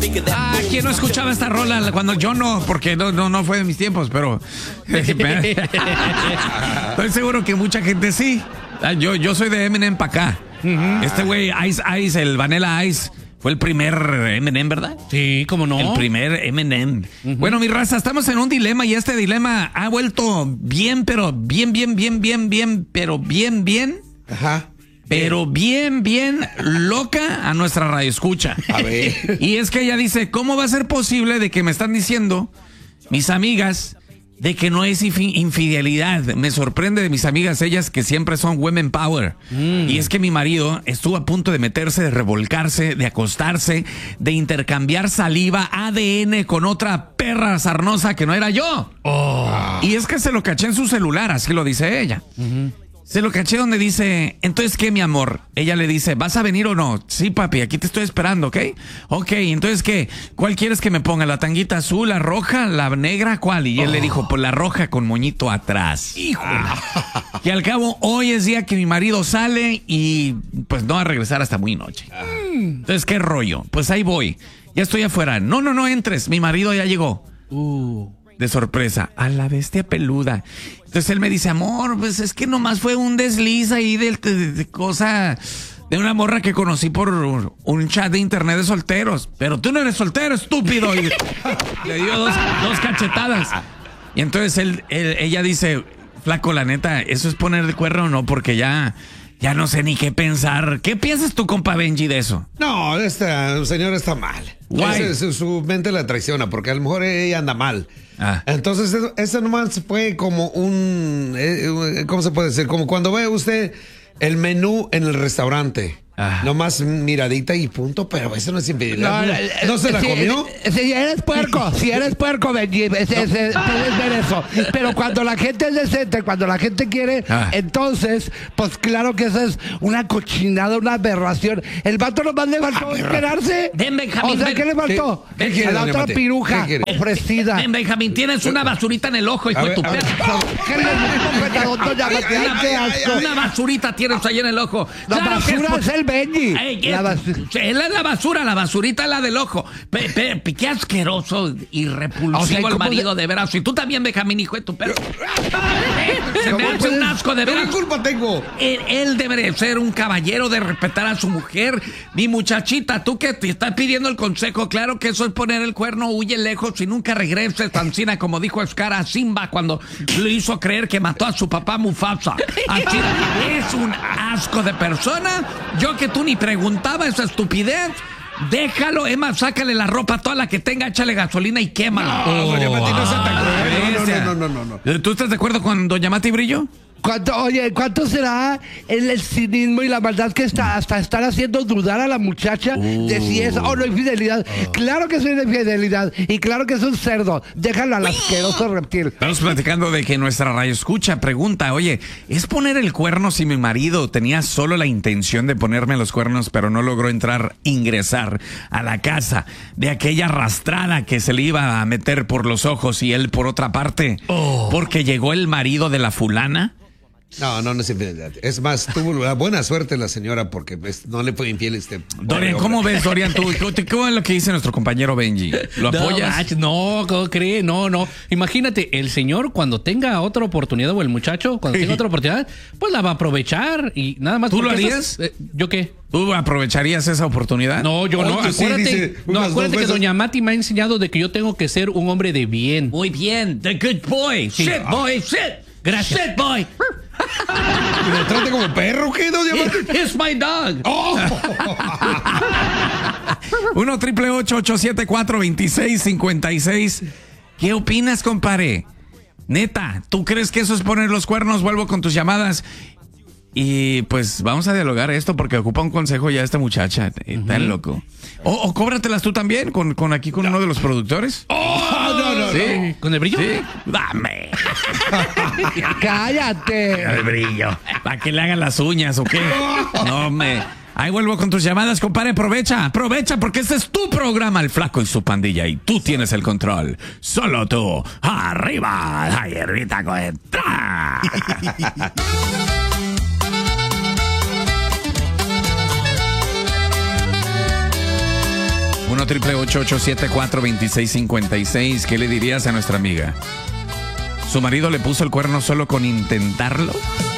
¿Quién no escuchaba esta rola cuando yo no? Porque no fue de mis tiempos, pero estoy seguro que mucha gente sí. Yo soy de Eminem para acá. Este güey, Ice, el Vanilla Ice, fue el primer Eminem, ¿verdad? Sí, ¿cómo no? El primer Eminem. Bueno, mi raza, estamos en un dilema y este dilema ha vuelto bien, pero bien. Ajá. Pero bien loca a nuestra radioescucha. A ver. Y es que ella dice, ¿cómo va a ser posible de que me están diciendo mis amigas de que no es infidelidad? Me sorprende de mis amigas, ellas que siempre son women power. Y es que mi marido estuvo a punto de meterse, de revolcarse, de acostarse, de intercambiar saliva, ADN con otra perra sarnosa que no era yo. Y es que se lo caché en su celular, así lo dice ella. Se lo caché donde dice, entonces, ¿qué, mi amor? Ella le dice, ¿vas a venir o no? Sí, papi, aquí te estoy esperando, ¿ok? Ok, entonces, ¿qué? ¿Cuál quieres que me ponga? ¿La tanguita azul, la roja, la negra? ¿Cuál? Y él le dijo, pues la roja con moñito atrás. ¡Híjole! Que al cabo, hoy es día que mi marido sale y pues no va a regresar hasta muy noche. Entonces, ¿qué rollo? Pues ahí voy. Ya estoy afuera. No entres. Mi marido ya llegó. De sorpresa, a la bestia peluda. Entonces él me dice, amor, pues es que nomás fue un desliz ahí de cosa de una morra que conocí por un chat de internet de solteros. Pero tú no eres soltero, estúpido. Y le dio dos cachetadas. Y entonces ella dice, flaco, la neta, ¿eso es poner el cuerno o no? Porque ya no sé ni qué pensar. ¿Qué piensas tú, compa Benji, de eso? No, esta señora está mal. Su mente la traiciona porque a lo mejor ella anda mal. Entonces, eso nomás fue como un... ¿cómo se puede decir? Como cuando ve usted el menú en el restaurante. Nomás miradita y punto, pero eso no es infidelidad. ¿No se la comió? Si eres puerco, Benji, puedes ver eso. Pero cuando la gente es decente, cuando la gente quiere, entonces, pues claro que esa es una cochinada, una aberración. El vato nomás le faltó esperarse. Ven, Benjamín. O sea, ¿qué le faltó? ¿Qué quiere, a la otra piruja ofrecida. Ven, Benjamín, tienes una basurita en el ojo, hijo de tu perra. ¿Qué le Una basurita tienes ahí en el ojo. La basura es el Benji. Él es la basura, la basurita es la del ojo. Qué asqueroso y repulsivo el marido, de veras. Y tú también, Benjamín, hijo de tu perro. Se me hace un asco, de veras. ¿Qué culpa tengo? Él debe de ser un caballero, de respetar a su mujer. Mi muchachita, tú que te estás pidiendo el consejo, claro que eso es poner el cuerno, huye lejos y nunca regreses, Tancina, como dijo Scar a Simba cuando lo hizo creer que mató a su papá Mufasa. Así, es un asco de persona. Yo que tú ni preguntaba esa estupidez. Déjalo, Emma, sácale la ropa, toda la que tenga, échale gasolina y quémala. Doña Mati, no sea tan cruel. No. ¿Tú estás de acuerdo con Doña Mati Brillo? ¿Cuánto será el cinismo y la maldad que hasta estar haciendo dudar a la muchacha de si es o no infidelidad? Claro que es una infidelidad y claro que es un cerdo. Déjalo al asqueroso reptil. Estamos platicando de que nuestra radioescucha pregunta, oye, ¿es poner el cuerno si mi marido tenía solo la intención de ponerme los cuernos pero no logró ingresar a la casa de aquella arrastrada que se le iba a meter por los ojos y él por otra parte? Porque llegó el marido de la fulana. No es infidelidad. Es más, tuvo la buena suerte la señora porque no le fue infiel Dorian, ¿cómo ves, Dorian? ¿Cómo es lo que dice nuestro compañero Benji? ¿Lo apoyas? No, ¿cómo cree? No. Imagínate, el señor cuando tenga otra oportunidad, o el muchacho cuando tenga otra oportunidad, pues la va a aprovechar y nada más. ¿Tú lo harías? ¿Yo qué? ¿Tú aprovecharías esa oportunidad? No, yo no. Acuérdate, acuérdate que Doña Mati me ha enseñado de que yo tengo que ser un hombre de bien. Muy bien. The good boy. Sí. Shit, boy. Shit. Gracias. Shit, boy. ¿Me trate como perro, qué, Doña Mati? It's my dog. 1-888-874-2656. ¿Qué opinas, compadre? Neta, ¿tú crees que eso es poner los cuernos? Vuelvo con tus llamadas. Y pues vamos a dialogar esto porque ocupa un consejo ya esta muchacha. Tan loco. O cóbratelas tú también con uno de los productores. No. ¿Sí? ¿Con el brillo? Sí. Dame. ¡Cállate! El brillo. ¿Para que le hagan las uñas o qué? No, Ahí vuelvo con tus llamadas, compadre. Aprovecha porque este es tu programa, El Flaco y su Pandilla, y tú tienes el control. Solo tú. Arriba, la hierbita contra. 1-888-874-2656. ¿Qué le dirías a nuestra amiga? ¿Su marido le puso el cuerno solo con intentarlo?